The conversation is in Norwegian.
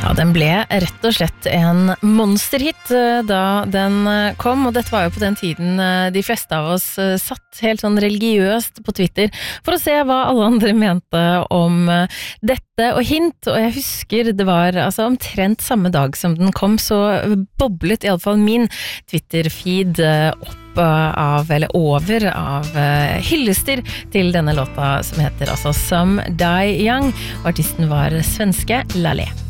Ja, den ble rett og slett en monsterhit da den kom, og dette var jo på den tiden de fleste av oss satt helt sånn religiøst på Twitter for å se hva alle andre mente om dette, og hint, og jeg husker det var altså omtrent samme dag som den kom, så boblet i alle fall min Twitter-feed opp eller over av hyllester til denne låta som heter altså Some Die Young, og artisten var svenske Laleh.